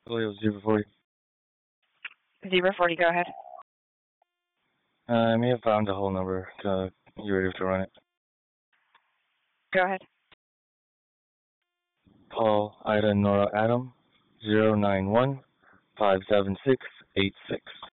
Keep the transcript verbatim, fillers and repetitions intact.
Toledo zero forty. Zebra forty, go ahead. Uh, I may have found the whole number. Uh, you ready to run it? Go ahead. Paul Ida Nora Adam zero nine one five seven six eight six.